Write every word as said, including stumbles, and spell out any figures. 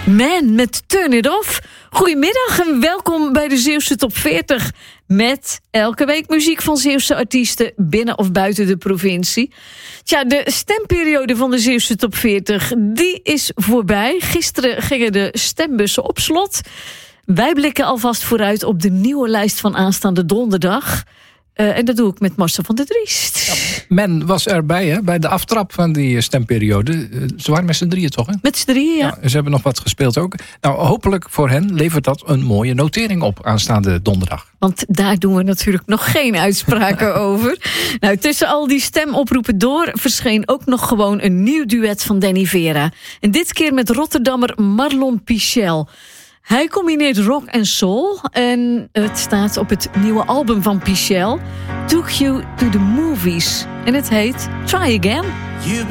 Man met Turn It Off. Goedemiddag en welkom bij de Zeeuwse Top veertig. Met elke week muziek van Zeeuwse artiesten binnen of buiten de provincie. Tja, de stemperiode van de Zeeuwse Top veertig, die is voorbij. Gisteren gingen de stembussen op slot. Wij blikken alvast vooruit op de nieuwe lijst van aanstaande donderdag. Uh, en dat doe ik met Marcel van der Driest. Ja, men was erbij hè, bij de aftrap van die stemperiode. Uh, ze waren met z'n drieën toch? Hè? Met z'n drieën, ja. ja. Ze hebben nog wat gespeeld ook. Nou, hopelijk voor hen levert dat een mooie notering op aanstaande donderdag. Want daar doen we natuurlijk nog geen uitspraken over. Nou, tussen al die stemoproepen door verscheen ook nog gewoon een nieuw duet van Danny Vera. En dit keer met Rotterdammer Marlon Pichel. Hij combineert rock en soul en het staat op het nieuwe album van Pichel, Took You to the Movies. En het heet Try Again.